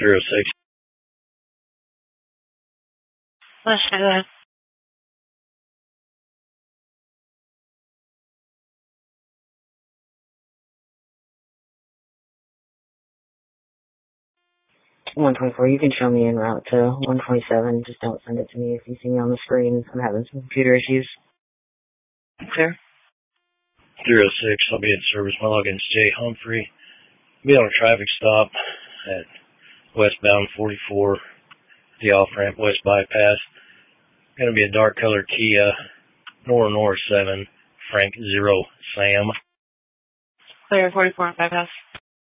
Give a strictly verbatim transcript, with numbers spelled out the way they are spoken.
zero six. Let's do that. one twenty-four, you can show me en route to one twenty-seven. Just don't send it to me if you see me on the screen. I'm having some computer issues. Clear. zero six, I'll be in service. My login's J. Humphrey. Be on a traffic stop at westbound forty-four, the off-ramp west bypass. Gonna be a dark colored Kia, Nora Nora seven, Frank zero, Sam. Clear, forty-four, bypass.